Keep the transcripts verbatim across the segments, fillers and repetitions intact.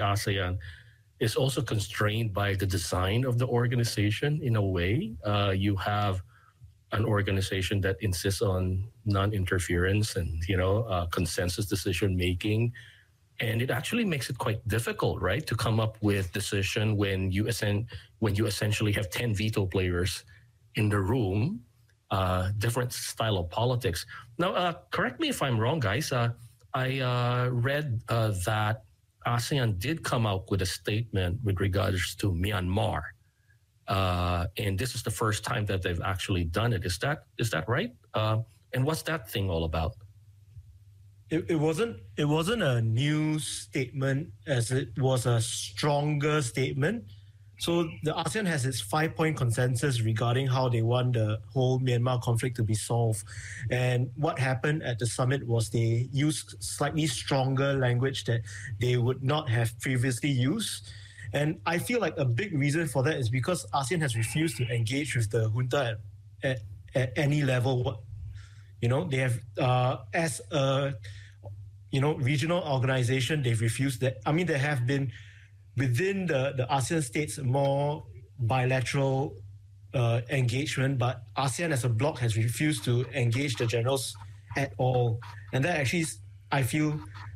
ASEAN is also constrained by the design of the organization in a way. Uh, you have an organization that insists on non-interference and, you know, uh, consensus decision making. And it actually makes it quite difficult, right, to come up with decision when you essen- when you essentially have ten veto players in the room, uh, different style of politics. Now, uh, correct me if I'm wrong, guys. Uh, I uh, read uh, that ASEAN did come out with a statement with regards to Myanmar. Uh, and this is the first time that they've actually done it. Is that is that right? Uh, and what's that thing all about? It, it wasn't it wasn't a new statement as it was a stronger statement. So the ASEAN has its five-point consensus regarding how they want the whole Myanmar conflict to be solved. And what happened at the summit was they used slightly stronger language that they would not have previously used. And I feel like a big reason for that is because ASEAN has refused to engage with the junta at, at, at any level. You know, they have, uh, as a, you know, regional organization, they've refused that. I mean, there have been, within the, the ASEAN states, more bilateral uh, engagement, but ASEAN as a bloc has refused to engage the generals at all. And that actually, I feel,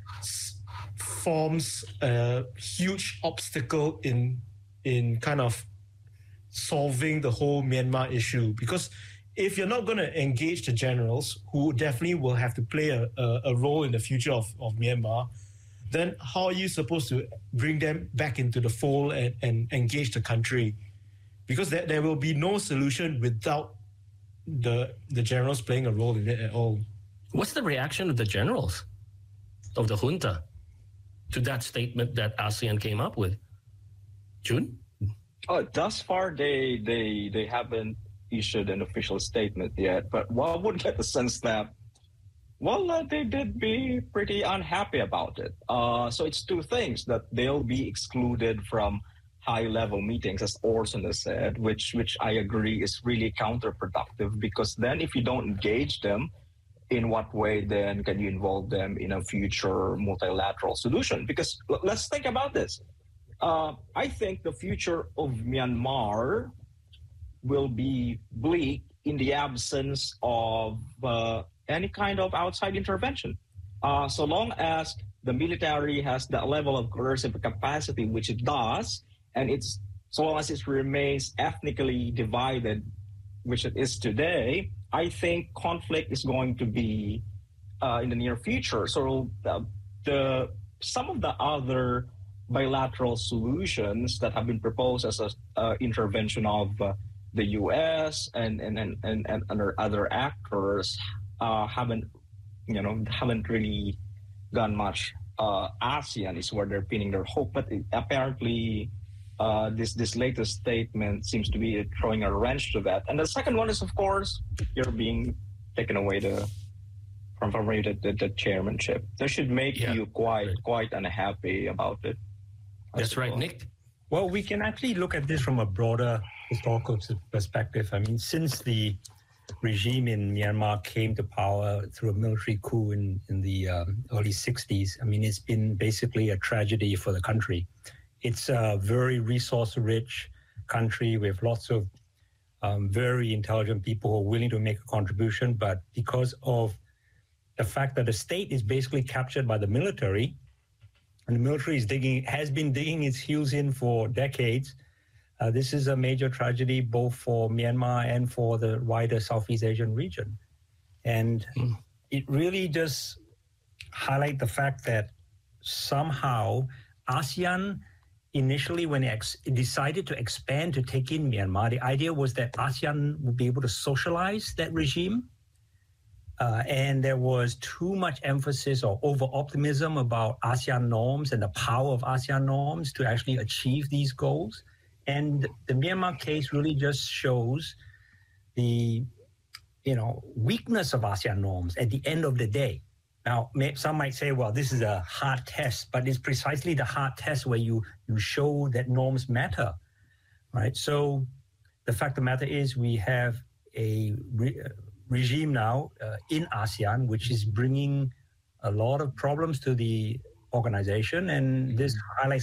forms a huge obstacle in in kind of solving the whole Myanmar issue. Because if you're not going to engage the generals, who definitely will have to play a, a, a role in the future of, of Myanmar, then how are you supposed to bring them back into the fold and, and engage the country? Because there, there will be no solution without the the generals playing a role in it at all. What's the reaction of the generals, of the junta, to that statement that ASEAN came up with? Jun? Oh, thus far, they they they haven't issued an official statement yet. But one would get the sense that, well, uh, they did be pretty unhappy about it. Uh, so it's two things: that they'll be excluded from high-level meetings, as Orson has said, which which I agree is really counterproductive, because then if you don't engage them, in what way then can you involve them in a future multilateral solution? Because l- let's think about this. Uh, I think the future of Myanmar will be bleak in the absence of uh, any kind of outside intervention. Uh, so long as the military has that level of coercive capacity, which it does, and it's so long as it remains ethnically divided, which it is today, I think conflict is going to be uh, in the near future. So uh, the some of the other bilateral solutions that have been proposed as an uh, intervention of uh, the U S and and and and, and other other actors uh, haven't you know haven't really done much. Uh, ASEAN is where they're pinning their hope, but it, apparently. Uh, this this latest statement seems to be throwing a wrench to that. And the second one is, of course, you're being taken away the from from the, the, the chairmanship. That should make yeah. you quite right. quite unhappy about it. That's right, Nick. Well, we can actually look at this from a broader historical perspective. I mean, since the regime in Myanmar came to power through a military coup in, in the um, early sixties, I mean, it's been basically a tragedy for the country. It's a very resource-rich country with lots of um, very intelligent people who are willing to make a contribution. But because of the fact that the state is basically captured by the military, and the military is digging, has been digging its heels in for decades, uh, this is a major tragedy both for Myanmar and for the wider Southeast Asian region. And mm. it really just highlights the fact that somehow ASEAN initially, when it ex- decided to expand to take in Myanmar, the idea was that ASEAN would be able to socialize that regime. Uh, and there was too much emphasis or over-optimism about ASEAN norms and the power of ASEAN norms to actually achieve these goals. And the Myanmar case really just shows the, you know, weakness of ASEAN norms at the end of the day. Now, some might say, well, this is a hard test, but it's precisely the hard test where you, you show that norms matter, right? So the fact of the matter is we have a re- regime now uh, in ASEAN, which is bringing a lot of problems to the organization, and this highlights